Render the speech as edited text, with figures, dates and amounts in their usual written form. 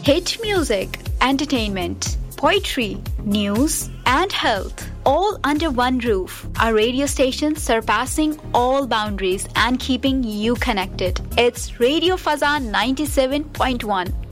Hit music, entertainment, poetry, news, and health, all under one roof. A radio station surpassing all boundaries and keeping you connected. It's Radio Fazan 97.1.